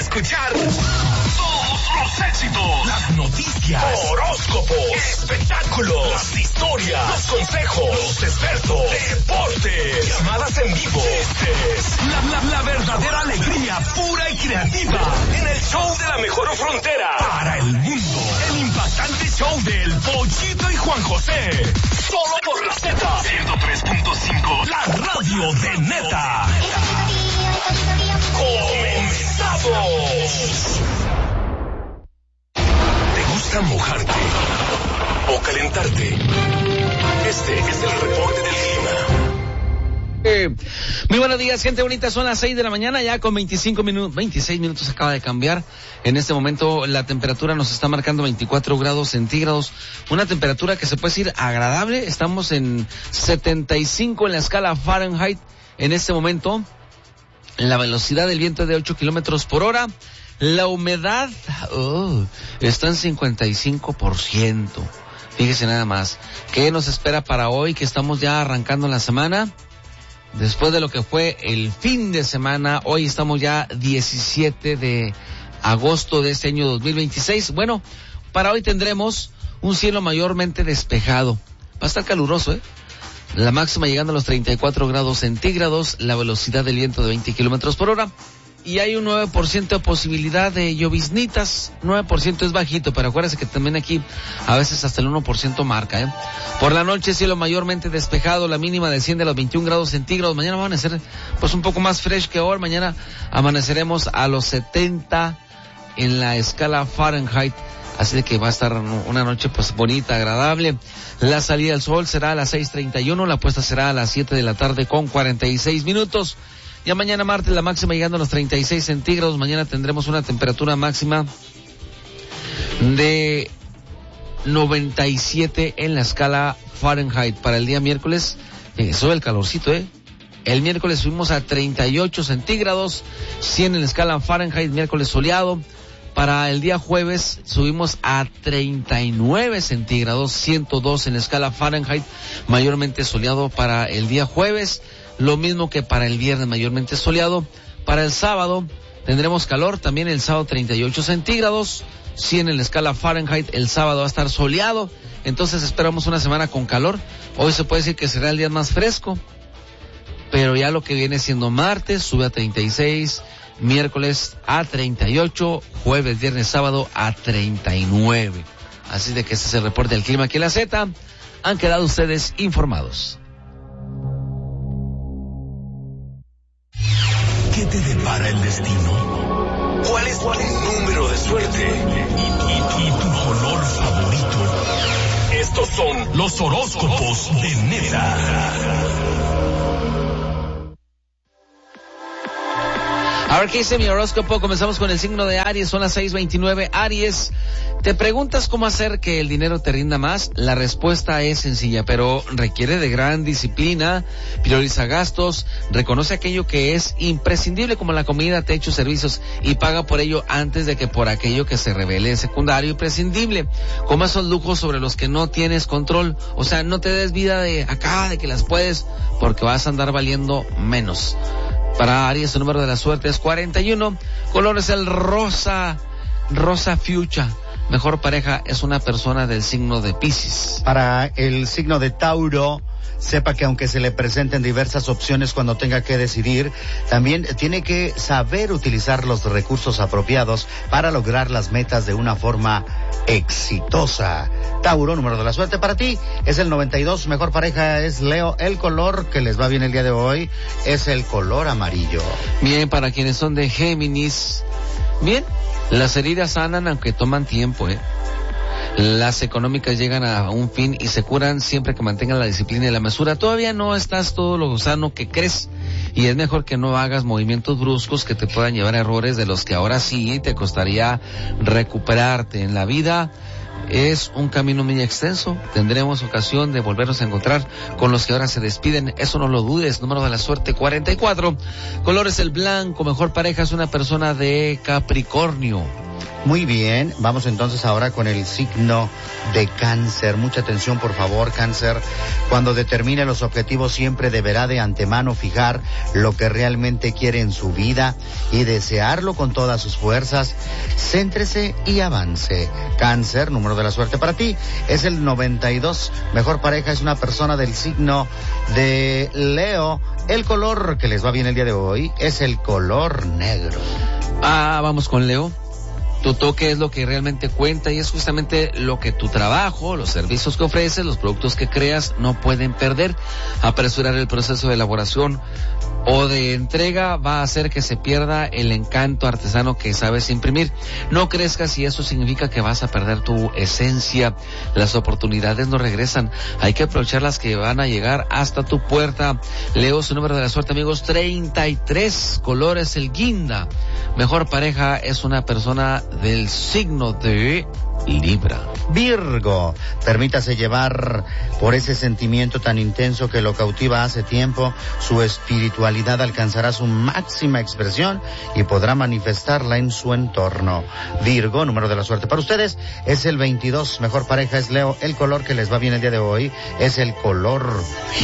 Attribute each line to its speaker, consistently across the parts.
Speaker 1: escuchar todos los éxitos, las noticias, horóscopos, espectáculos, las historias, los consejos, los expertos, deportes, llamadas en vivo. La verdadera alegría pura y creativa en el show de la mejor frontera para el mundo. El impactante show del Pollito y Juan José. Solo por la Z103.5, la radio de Neta. ¡Comenzamos! ¿Te gusta mojarte o calentarte? Este es el reporte del clima.
Speaker 2: Muy buenos días, gente bonita. Son las 6 de la mañana, ya con 26 minutos acaba de cambiar. En este momento la temperatura nos está marcando 24 grados centígrados. Una temperatura que se puede decir agradable. Estamos en 75 en la escala Fahrenheit. En este momento, la velocidad del viento es de 8 kilómetros por hora. La humedad está en 55%. Fíjese nada más. ¿Qué nos espera para hoy, que estamos ya arrancando la semana? Después de lo que fue el fin de semana, hoy estamos ya 17 de agosto de este año 2026. Bueno, para hoy tendremos un cielo mayormente despejado. Va a estar caluroso, La máxima llegando a los 34 grados centígrados, la velocidad del viento de 20 kilómetros por hora. Y hay un 9% de posibilidad de lloviznitas. 9% es bajito, pero acuérdense que también aquí a veces hasta el 1% marca, Por la noche cielo mayormente despejado, la mínima desciende a los 21 grados centígrados. Mañana va a amanecer pues un poco más fresh que hoy. Mañana amaneceremos a los 70 en la escala Fahrenheit. Así de que va a estar una noche pues bonita, agradable. La salida del sol será a las 6:31, la puesta será a las 7 de la tarde con 46 minutos. Ya mañana martes la máxima llegando a los 36 centígrados. Mañana tendremos una temperatura máxima de 97 en la escala Fahrenheit. Para el día miércoles, sube el calorcito, El miércoles subimos a 38 centígrados, 100 en la escala Fahrenheit, miércoles soleado. Para el día jueves subimos a 39 centígrados, 102 en la escala Fahrenheit, mayormente soleado para el día jueves. Lo mismo que para el viernes, mayormente soleado. Para el sábado tendremos calor, también el sábado 38 centígrados, 100 en la escala Fahrenheit, el sábado va a estar soleado. Entonces esperamos una semana con calor. Hoy se puede decir que será el día más fresco, pero ya lo que viene siendo martes sube a 36, miércoles a 38, jueves, viernes, sábado a 39. Así de que este es el reporte del clima aquí en la Z. Han quedado ustedes informados.
Speaker 1: ¿Qué te depara el destino? ¿Cuál es tu número de suerte? ¿Y tu color favorito? Estos son los horóscopos de Neta.
Speaker 2: A ver qué dice mi horóscopo. Comenzamos con el signo de Aries, son las 6:29. Aries, ¿te preguntas cómo hacer que el dinero te rinda más? La respuesta es sencilla, pero requiere de gran disciplina. Prioriza gastos, reconoce aquello que es imprescindible como la comida, techo, servicios, y paga por ello antes de que por aquello que se revele secundario y prescindible. Coma esos lujos sobre los que no tienes control. O sea, no te des vida de acá, de que las puedes, porque vas a andar valiendo menos. Para Aries, el número de la suerte es 41. Color es el rosa fuchsia. Mejor pareja es una persona del signo de Piscis.
Speaker 3: Para el signo de Tauro, sepa que aunque se le presenten diversas opciones cuando tenga que decidir, también tiene que saber utilizar los recursos apropiados para lograr las metas de una forma exitosa. Tauro, número de la suerte para ti es el 92. Mejor pareja es Leo. El color que les va bien el día de hoy es el color amarillo.
Speaker 2: Bien, para quienes son de Géminis, bien, las heridas sanan aunque toman tiempo, Las económicas llegan a un fin y se curan siempre que mantengan la disciplina y la mesura. Todavía no estás todo lo sano que crees, y es mejor que no hagas movimientos bruscos que te puedan llevar a errores de los que ahora sí te costaría recuperarte. En la vida es un camino muy extenso. Tendremos ocasión de volvernos a encontrar con los que ahora se despiden. Eso no lo dudes. Número de la suerte 44. Color es el blanco. Mejor pareja es una persona de Capricornio.
Speaker 3: Muy bien, vamos entonces ahora con el signo de Cáncer. Mucha atención, por favor, Cáncer. Cuando determine los objetivos, siempre deberá de antemano fijar lo que realmente quiere en su vida y desearlo con todas sus fuerzas. Céntrese y avance. Cáncer, número de la suerte para ti es el 92. Mejor pareja es una persona del signo de Leo. El color que les va bien el día de hoy es el color negro.
Speaker 2: Vamos con Leo. Tu toque es lo que realmente cuenta y es justamente lo que tu trabajo, los servicios que ofreces, los productos que creas no pueden perder. Apresurar el proceso de elaboración o de entrega va a hacer que se pierda el encanto artesano que sabes imprimir. No crezcas y eso significa que vas a perder tu esencia. Las oportunidades no regresan. Hay que aprovechar las que van a llegar hasta tu puerta. Leo, su número de la suerte, amigos, 33. Color es el guinda. Mejor pareja es una persona del signo de Libra.
Speaker 3: Virgo, permítase llevar por ese sentimiento tan intenso que lo cautiva hace tiempo. Su espiritualidad alcanzará su máxima expresión y podrá manifestarla en su entorno. Virgo, número de la suerte para ustedes es el 22. Mejor pareja es Leo. El color que les va bien el día de hoy es el color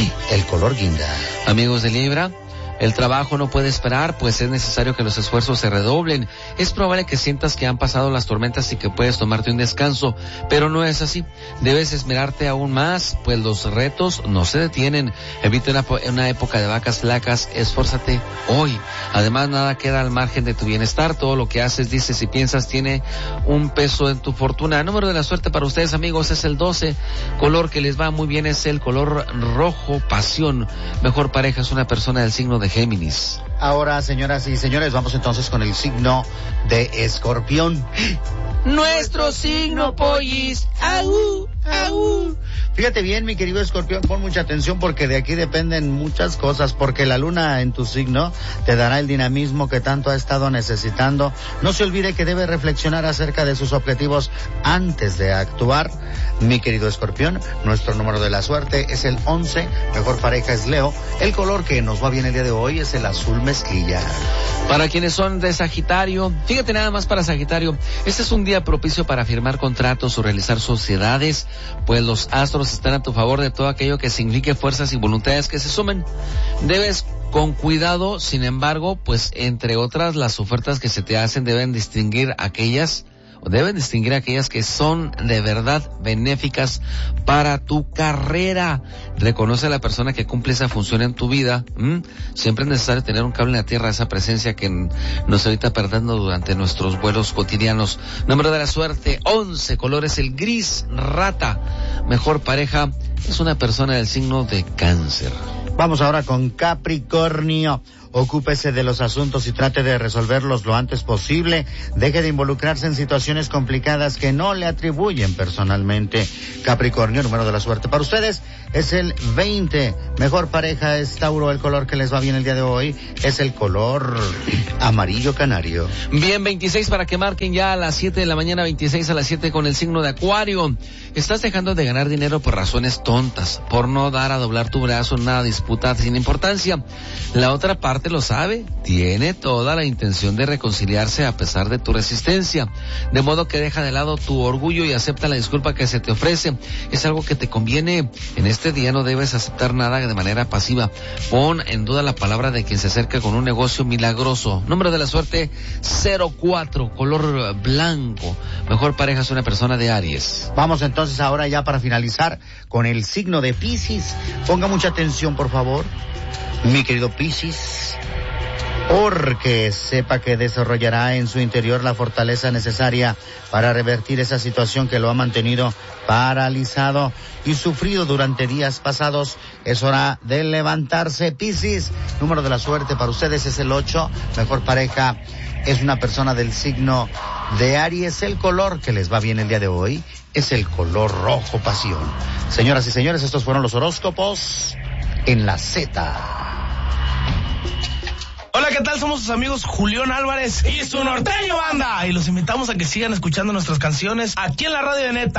Speaker 3: guinda.
Speaker 2: Amigos de Libra, el trabajo no puede esperar, pues es necesario que los esfuerzos se redoblen. Es probable que sientas que han pasado las tormentas y que puedes tomarte un descanso, pero no es así. Debes esmerarte aún más, pues los retos no se detienen. Evita una época de vacas flacas, esfuérzate hoy. Además, nada queda al margen de tu bienestar. Todo lo que haces, dices y piensas tiene un peso en tu fortuna. Número de la suerte para ustedes, amigos, es el 12. Color que les va muy bien es el color rojo, pasión. Mejor pareja es una persona del signo de Géminis.
Speaker 3: Ahora, señoras y señores, vamos entonces con el signo de Escorpión.
Speaker 2: Nuestro signo, pollis. ¡Aú! ¡Aú!
Speaker 3: Fíjate bien, mi querido Escorpión, pon mucha atención porque de aquí dependen muchas cosas, porque la luna en tu signo te dará el dinamismo que tanto ha estado necesitando. No se olvide que debe reflexionar acerca de sus objetivos antes de actuar. Mi querido Escorpión, nuestro número de la suerte es el 11, mejor pareja es Leo. El color que nos va bien el día de hoy es el azul mezclilla.
Speaker 2: Para quienes son de Sagitario, fíjate nada más para Sagitario, este es un día propicio para firmar contratos o realizar sociedades, pues los astros están a tu favor de todo aquello que signifique fuerzas y voluntades que se sumen. Debes con cuidado, sin embargo, pues entre otras las ofertas que se te hacen deben distinguir aquellas que son de verdad benéficas para tu carrera. Reconoce a la persona que cumple esa función en tu vida. Siempre es necesario tener un cable en la tierra, esa presencia que nos evita perdiendo durante nuestros vuelos cotidianos. Número de la suerte, 11, color es el gris rata. Mejor pareja es una persona del signo de Cáncer.
Speaker 3: Vamos ahora con Capricornio. Ocúpese de los asuntos y trate de resolverlos lo antes posible. Deje de involucrarse en situaciones complicadas que no le atribuyen personalmente. Capricornio, número de la suerte para ustedes es el 20. Mejor pareja es Tauro. El color que les va bien el día de hoy es el color amarillo canario.
Speaker 2: Bien, 26 para que marquen ya a las 7 de la mañana, 26 a las 7 con el signo de Acuario. Estás dejando de ganar dinero por razones tontas, por no dar a doblar tu brazo en una disputa sin importancia. La otra parte lo sabe, tiene toda la intención de reconciliarse a pesar de tu resistencia, de modo que deja de lado tu orgullo y acepta la disculpa que se te ofrece. Es algo que te conviene. En este día no debes aceptar nada de manera pasiva. Pon en duda la palabra de quien se acerca con un negocio milagroso. Número de la suerte 04, color blanco. Mejor pareja es una persona de Aries.
Speaker 3: Vamos entonces ahora ya para finalizar con el signo de Piscis. Ponga mucha atención, por favor, mi querido Piscis, porque sepa que desarrollará en su interior la fortaleza necesaria para revertir esa situación que lo ha mantenido paralizado y sufrido durante días pasados. Es hora de levantarse, Piscis. Número de la suerte para ustedes es el 8. Mejor pareja es una persona del signo de Aries. El color que les va bien el día de hoy es el color rojo pasión. Señoras y señores, estos fueron los horóscopos en la Z.
Speaker 4: Hola, ¿qué tal? Somos sus amigos Julián Álvarez y su norteño banda. Y los invitamos a que sigan escuchando nuestras canciones aquí en la Radio de Neta.